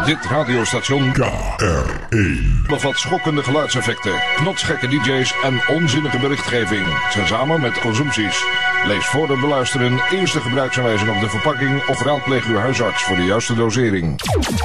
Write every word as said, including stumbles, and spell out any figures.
Dit radiostation K R één bevat schokkende geluidseffecten, knotsgekke D J's en onzinnige berichtgeving. Tezamen met consumpties. Lees voor het beluisteren eerst de gebruiksaanwijzing op de verpakking of raadpleeg uw huisarts voor de juiste dosering.